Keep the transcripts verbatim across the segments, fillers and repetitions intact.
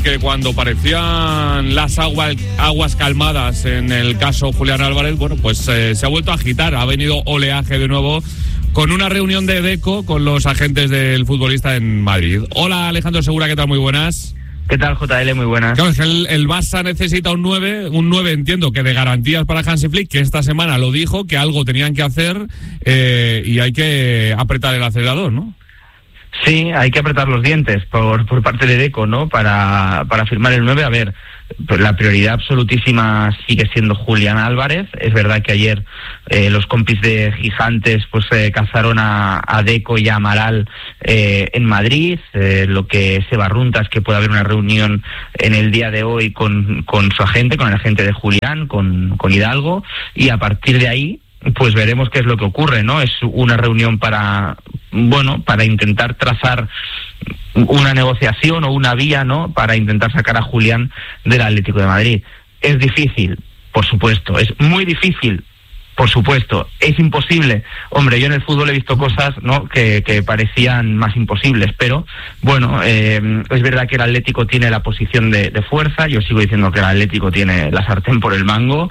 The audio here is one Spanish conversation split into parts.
porque cuando parecían las aguas, aguas calmadas en el caso Julián Álvarez, bueno, pues eh, se ha vuelto a agitar, ha venido oleaje de nuevo con una reunión de Deco con los agentes del futbolista en Madrid. Hola Alejandro Segura, ¿qué tal? Muy buenas. ¿Qué tal, J L? Muy buenas. Claro, es que el, el Barça necesita un nueve, un nueve entiendo que de garantías para Hansi Flick, que esta semana lo dijo, que algo tenían que hacer eh, y hay que apretar el acelerador, ¿no? Sí, hay que apretar los dientes por, por parte de Deco, ¿no? Para, para firmar el nueve. A ver, pues la prioridad absolutísima sigue siendo Julián Álvarez. Es verdad que ayer eh, los compis de Gigantes pues eh, cazaron a, a Deco y a Amaral eh, en Madrid. Eh, lo que se barrunta es que puede haber una reunión en el día de hoy con, con su agente, con el agente de Julián, con, con Hidalgo, y a partir de ahí pues veremos qué es lo que ocurre, ¿no? Es una reunión para, bueno, para intentar trazar una negociación o una vía, ¿no? Para intentar sacar a Julián del Atlético de Madrid. Es difícil, por supuesto, es muy difícil, por supuesto, es imposible. Hombre, yo en el fútbol he visto cosas, ¿no? que, que parecían más imposibles, pero bueno, eh, es verdad que el Atlético tiene la posición de, de fuerza. Yo sigo diciendo que el Atlético tiene la sartén por el mango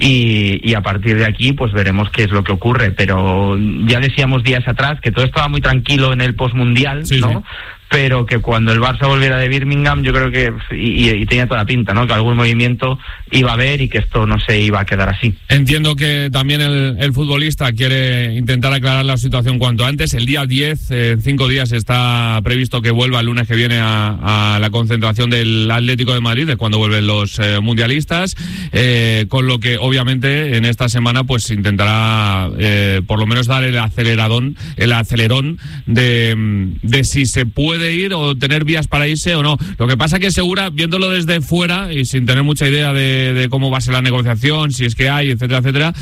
y, y a partir de aquí pues veremos qué es lo que ocurre, pero ya decíamos días atrás que todo estaba muy tranquilo en el postmundial, sí, ¿no? Sí. Pero que cuando el Barça volviera de Birmingham, yo creo que, y, y tenía toda la pinta, ¿no? Que algún movimiento iba a haber y que esto no se iba a quedar así. Entiendo que también el, el futbolista quiere intentar aclarar la situación cuanto antes. El día diez, en eh, cinco días, está previsto que vuelva el lunes que viene a, a la concentración del Atlético de Madrid, de cuando vuelven los eh, mundialistas, eh, con lo que obviamente en esta semana pues intentará eh, por lo menos dar el aceleradón, el acelerón de, de si se puede de ir o tener vías para irse o no. Lo que pasa que Segura, viéndolo desde fuera y sin tener mucha idea de, de cómo va a ser la negociación, si es que hay, etcétera, etcétera,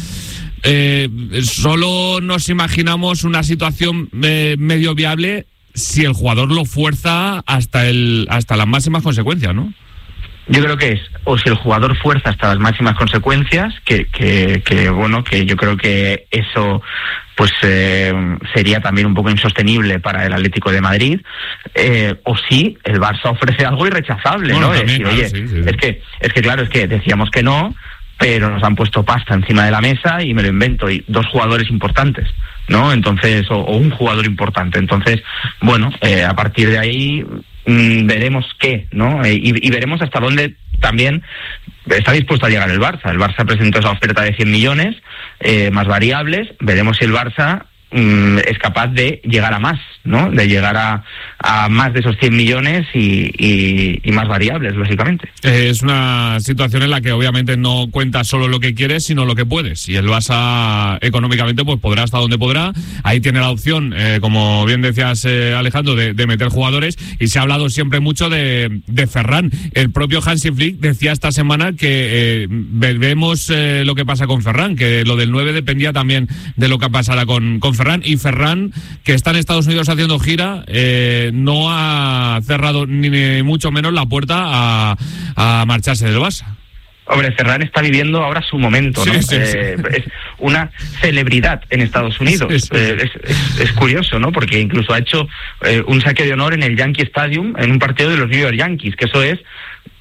eh, solo nos imaginamos una situación eh, medio viable si el jugador lo fuerza hasta el hasta las máximas consecuencias, ¿no? Yo creo que es, o si el jugador fuerza hasta las máximas consecuencias, que, que, que bueno, que yo creo que eso pues eh, sería también un poco insostenible para el Atlético de Madrid, eh, o si el Barça ofrece algo irrechazable, bueno, ¿no? También, es decir, claro, oye, sí, sí, sí. es que, es que claro, es que decíamos que no, pero nos han puesto pasta encima de la mesa y me lo invento, y dos jugadores importantes, ¿no? Entonces, o, o un jugador importante. Entonces, bueno, eh, a partir de ahí mmm, veremos qué, ¿no? Eh, y, y veremos hasta dónde también está dispuesto a llegar el Barça. El Barça presentó esa oferta de cien millones, eh, más variables. Veremos si el Barça mmm, es capaz de llegar a más, ¿no? De llegar a, a más de esos cien millones y, y, y más variables, lógicamente. Es una situación en la que obviamente no cuenta solo lo que quieres, sino lo que puedes. Y el Barça económicamente pues podrá hasta donde podrá. Ahí tiene la opción, eh, como bien decías, eh, Alejandro, de, de meter jugadores. Y se ha hablado siempre mucho de, de Ferran. El propio Hansi Flick decía esta semana que eh, vemos eh, lo que pasa con Ferran, que lo del nueve dependía también de lo que pasara con, con Ferran. Y Ferran, que está en Estados Unidos haciendo gira, eh, no ha cerrado ni, ni mucho menos la puerta a, a marcharse del Barça. Hombre, Ferran está viviendo ahora su momento, ¿no? Sí, sí, eh, sí. Es una celebridad en Estados Unidos. Sí, sí. Eh, es, es, es curioso, ¿no? Porque incluso ha hecho eh, un saque de honor en el Yankee Stadium en un partido de los New York Yankees, que eso es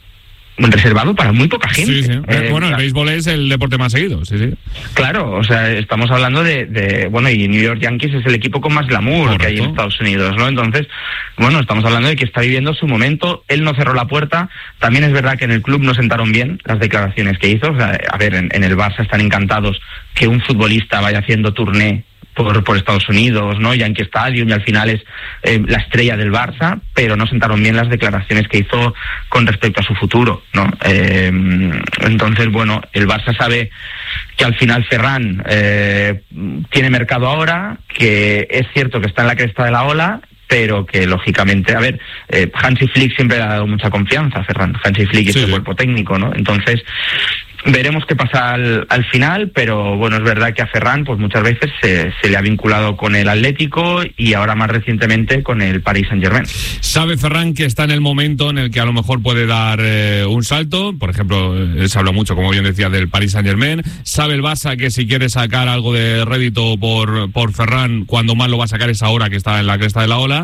reservado para muy poca gente. Sí, sí. Eh, bueno, el béisbol es el deporte más seguido, sí, sí. Claro, o sea, estamos hablando de, de, bueno, y New York Yankees es el equipo con más glamour Correcto. Que hay en Estados Unidos, ¿no? Entonces, bueno, estamos hablando de que está viviendo su momento. Él no cerró la puerta. También es verdad que en el club no sentaron bien las declaraciones que hizo. O sea, a ver, en, en el Barça están encantados que un futbolista vaya haciendo turné Por, por Estados Unidos, ¿no? Yankee Stadium, y al final es eh, la estrella del Barça, pero no sentaron bien las declaraciones que hizo con respecto a su futuro, ¿no? Eh, entonces, bueno, el Barça sabe que al final Ferran eh, tiene mercado ahora, que es cierto que está en la cresta de la ola, pero que lógicamente, a ver, eh, Hansi Flick siempre le ha dado mucha confianza a Ferran, Hansi Flick y sí, este sí. cuerpo técnico, ¿no? Entonces, Veremos qué pasa al, al final, pero bueno, es verdad que a Ferran pues muchas veces se, se le ha vinculado con el Atlético y ahora más recientemente con el Paris Saint-Germain. Sabe Ferran que está en el momento en el que a lo mejor puede dar eh, un salto, por ejemplo, eh, se habla mucho, como bien decía, del Paris Saint-Germain. Sabe el Barça que si quiere sacar algo de rédito por, por Ferran, cuando más lo va a sacar es ahora que está en la cresta de la ola.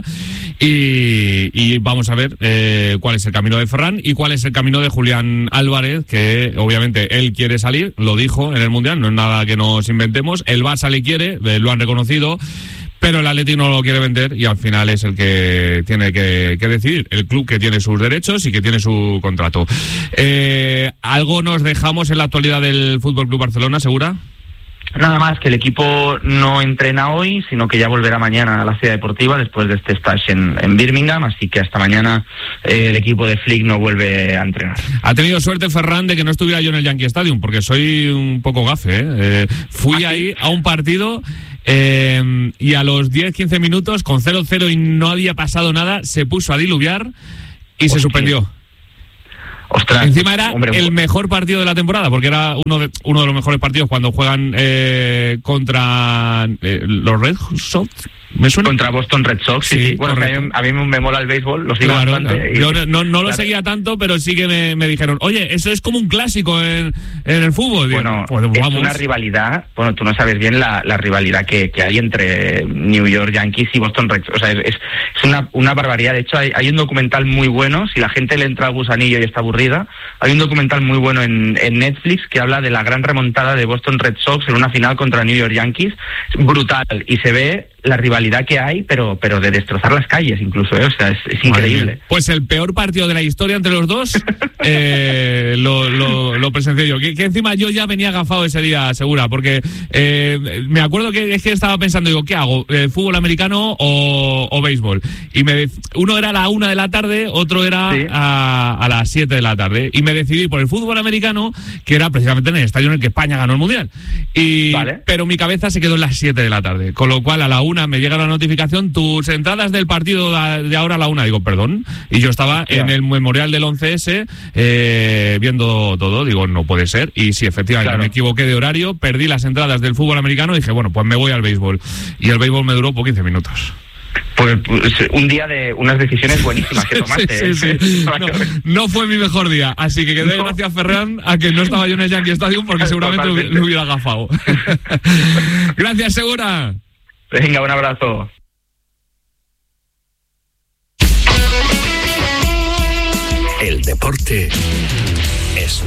Y, y vamos a ver eh, cuál es el camino de Ferran y cuál es el camino de Julián Álvarez, que obviamente él quiere salir, lo dijo en el Mundial, no es nada que nos inventemos. El Barça le quiere, eh, lo han reconocido, pero el Atleti no lo quiere vender y al final es el que tiene que, que decidir, el club que tiene sus derechos y que tiene su contrato. Eh, ¿Algo nos dejamos en la actualidad del F C Barcelona, Segura? Nada más, que el equipo no entrena hoy, sino que ya volverá mañana a la ciudad deportiva después de este stage en, en Birmingham, así que hasta mañana eh, el equipo de Flick no vuelve a entrenar. Ha tenido suerte Ferran de que no estuviera yo en el Yankee Stadium, porque soy un poco gafe, ¿eh? Eh, fui ¿Ah, sí? ahí a un partido eh, y a los diez quince minutos, con cero cero y no había pasado nada, se puso a diluviar y Hostia. se suspendió. Ostras, Encima era hombre, el mejor partido de la temporada, porque era uno de uno de los mejores partidos cuando juegan eh, contra eh, los Red Sox. ¿Me suena? Contra Boston Red Sox, sí. sí. Bueno, a mí, a mí me mola el béisbol, lo sigo claro, bastante. Claro. Y... Yo no, no, no lo claro. seguía tanto, pero sí que me, me dijeron, oye, eso es como un clásico en, en el fútbol. Bueno, pues, es vamos. una rivalidad, bueno, tú no sabes bien la, la rivalidad que, que hay entre New York Yankees y Boston Red Sox. O sea, es, es una, una barbaridad. De hecho, hay, hay un documental muy bueno, si la gente le entra al gusanillo y está aburrida, hay un documental muy bueno en, en Netflix que habla de la gran remontada de Boston Red Sox en una final contra New York Yankees. Brutal. Y se ve la rivalidad que hay, pero pero de destrozar las calles incluso, ¿eh? O sea, es, es increíble. Pues el peor partido de la historia entre los dos eh, lo, lo, lo presencié yo, que, que encima yo ya venía agafado ese día, Segura, porque eh, me acuerdo que es que estaba pensando, digo, ¿qué hago? Eh, ¿Fútbol americano o, o béisbol? Y me uno era a la una de la tarde, otro era sí. a, a las siete de la tarde, y me decidí por el fútbol americano, que era precisamente en el estadio en el que España ganó el Mundial. Y vale. Pero mi cabeza se quedó en las siete de la tarde, con lo cual a la una me llega la notificación, tus entradas del partido de ahora a la una. Digo, perdón. Y yo estaba yeah. en el memorial del once ese eh, viendo todo. Digo, no puede ser. Y sí, efectivamente, claro. me equivoqué de horario, perdí las entradas del fútbol americano y dije, bueno, pues me voy al béisbol. Y el béisbol me duró por quince minutos. Pues, pues un día de unas decisiones buenísimas que tomaste. sí, sí, sí. No, no fue mi mejor día, así que quedé no. gracias Ferran a que no estaba yo en el Yankee Stadium porque seguramente Totalmente. lo hubiera agafado. Gracias, Segura. Venga, un abrazo. El deporte es